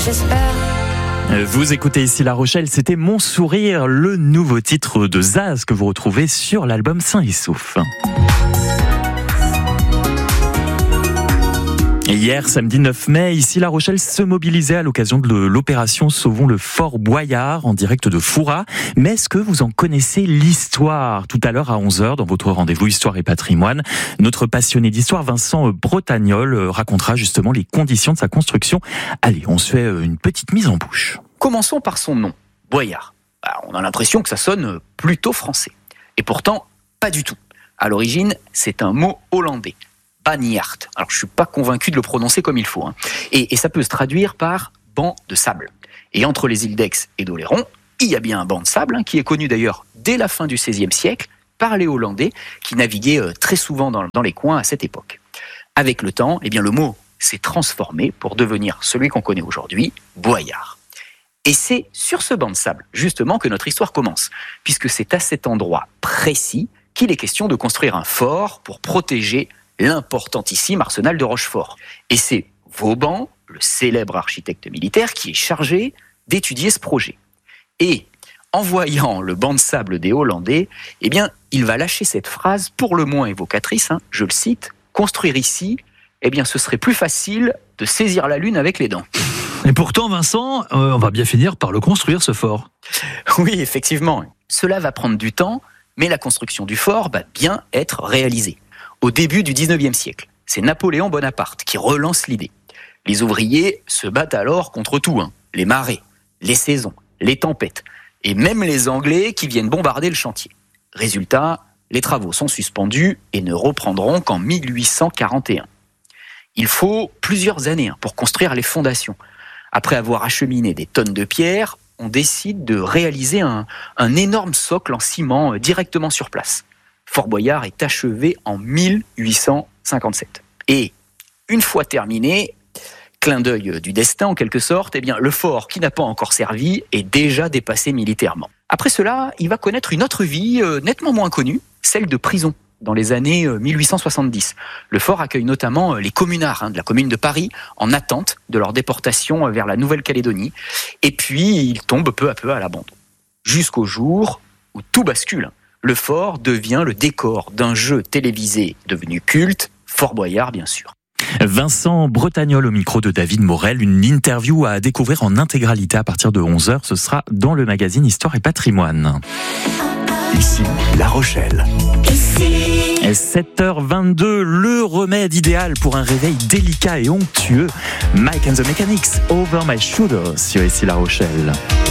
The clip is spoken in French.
j'espère. Vous écoutez ici La Rochelle, c'était Mon Sourire, le nouveau titre de Zaz que vous retrouvez sur l'album Saint Issouf. Et hier, samedi 9 mai, ici La Rochelle se mobilisait à l'occasion de l'opération Sauvons le Fort Boyard en direct de Fouras. Mais est-ce que vous en connaissez l'histoire ? Tout à l'heure à 11h, dans votre rendez-vous Histoire et Patrimoine, notre passionné d'histoire, Vincent Bretagnol, racontera justement les conditions de sa construction. Allez, on se fait une petite mise en bouche. Commençons par son nom, Boyard. On a l'impression que ça sonne plutôt français. Et pourtant, pas du tout. À l'origine, c'est un mot hollandais. Banyaert. Alors, je suis pas convaincu de le prononcer comme il faut. Et ça peut se traduire par banc de sable. Et entre les îles d'Aix et d'Oléron, il y a bien un banc de sable, qui est connu d'ailleurs dès la fin du XVIe siècle par les Hollandais, qui naviguaient très souvent dans les coins à cette époque. Avec le temps, le mot s'est transformé pour devenir celui qu'on connaît aujourd'hui, Boyard. Et c'est sur ce banc de sable, justement, que notre histoire commence, puisque c'est à cet endroit précis qu'il est question de construire un fort pour protéger l'importantissime arsenal de Rochefort. Et c'est Vauban, le célèbre architecte militaire, qui est chargé d'étudier ce projet. Et en voyant le banc de sable des Hollandais, il va lâcher cette phrase pour le moins évocatrice, je le cite, « Construire ici, ce serait plus facile de saisir la lune avec les dents ». Et pourtant, Vincent, on va bien finir par le construire, ce fort. Oui, effectivement. Cela va prendre du temps, mais la construction du fort va bien être réalisée. Au début du XIXe siècle, c'est Napoléon Bonaparte qui relance l'idée. Les ouvriers se battent alors contre tout, les marées, les saisons, les tempêtes, et même les Anglais qui viennent bombarder le chantier. Résultat, les travaux sont suspendus et ne reprendront qu'en 1841. Il faut plusieurs années pour construire les fondations. Après avoir acheminé des tonnes de pierres, on décide de réaliser un énorme socle en ciment directement sur place. Fort Boyard est achevé en 1857. Et une fois terminé, clin d'œil du destin en quelque sorte, le fort qui n'a pas encore servi est déjà dépassé militairement. Après cela, il va connaître une autre vie nettement moins connue, celle de prison. Dans les années 1870. Le fort accueille notamment les communards de la commune de Paris en attente de leur déportation vers la Nouvelle-Calédonie. Et puis, il tombe peu à peu à l'abandon. Jusqu'au jour où tout bascule. Le fort devient le décor d'un jeu télévisé devenu culte, Fort Boyard bien sûr. Vincent Bretagnol au micro de David Morel, une interview à découvrir en intégralité à partir de 11h. Ce sera dans le magazine Histoire et Patrimoine. Ici, La Rochelle. 7h22, le remède idéal pour un réveil délicat et onctueux. Mike and the Mechanics, Over My Shoulder, sur ici La Rochelle.